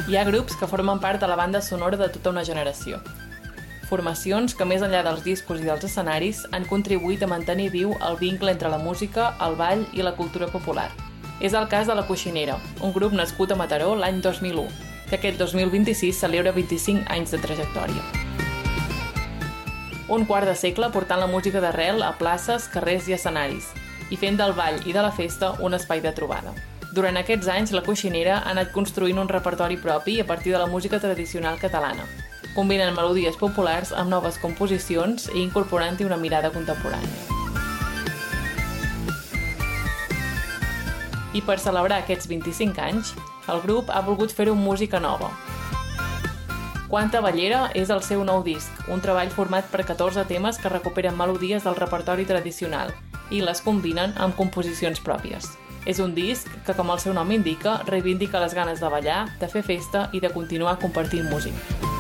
Hi ha grups que formen part de la banda sonora de tota una generació. Formacions que, més enllà dels discos i dels escenaris, han contribuït a mantenir viu el vincle entre la música, el ball i la cultura popular. És el cas de La Coixinera, un grup nascut a Mataró l'any 2001, que aquest 2026 celebra 25 anys de trajectòria. Un quart de segle portant la música d'arrel a places, carrers i escenaris, i fent del ball i de la festa un espai de trobada. Durant aquests anys, La Coixinera ha anat construint un repertori propi a partir de la música tradicional catalana, combinant melodies populars amb noves composicions i incorporant-hi una mirada contemporània. I per celebrar aquests 25 anys, el grup ha volgut fer-ho amb música nova. Quanta Ballera és el seu nou disc, un treball format per 14 temes que recuperen melodies del repertori tradicional i les combinen amb composicions pròpies. És un disc que, com el seu nom indica, reivindica les ganes de ballar, de fer festa i de continuar compartint música.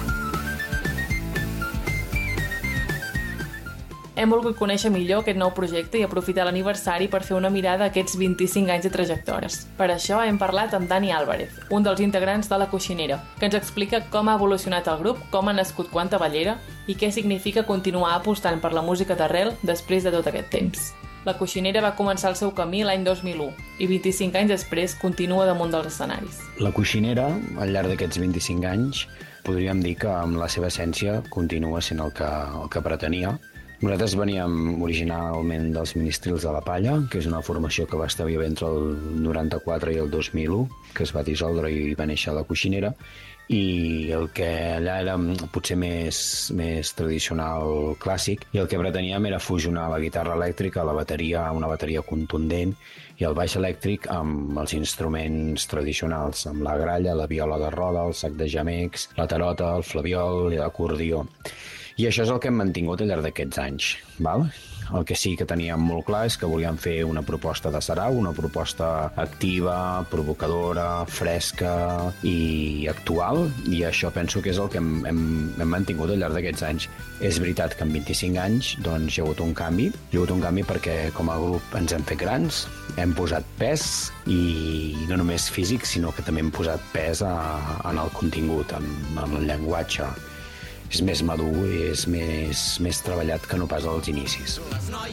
Hem volgut conèixer millor aquest nou projecte i aprofitar l'aniversari per fer una mirada a aquests 25 anys de trajectòries. Per això hem parlat amb Dani Álvarez, un dels integrants de La Coixinera, que ens explica com ha evolucionat el grup, com ha nascut Quanta Ballera i què significa continuar apostant per la música d'arrel després de tot aquest temps. La Coixinera va començar el seu camí l'any 2001 i 25 anys després continua damunt dels escenaris. La Coixinera, al llarg d'aquests 25 anys, podríem dir que amb la seva essència continua sent el que pretenia. Nosaltres veníem originalment dels Ministrils de la Palla, que és una formació que va estar viva entre el 94 i el 2001, que es va dissoldre i va néixer La Coixinera, i el que allà era potser més tradicional clàssic, i el que preteníem era fusionar la guitarra elèctrica, la bateria, una bateria contundent, i el baix elèctric amb els instruments tradicionals, amb la gralla, la viola de roda, el sac de gemecs, la tarota, el flabiol i l'acordió. I això és el que hem mantingut al llarg d'aquests anys. Val? El que sí que teníem molt clar és que volíem fer una proposta de sarau, una proposta activa, provocadora, fresca i actual, i això penso que és el que hem mantingut al llarg d'aquests anys. És veritat que en 25 anys doncs, hi ha hagut un canvi. Hi ha hagut un canvi perquè com a grup ens hem fet grans, hem posat pes, i no només físic, sinó que també hem posat pes en el contingut, en el llenguatge. És més madur i és més treballat que no pas als inicis.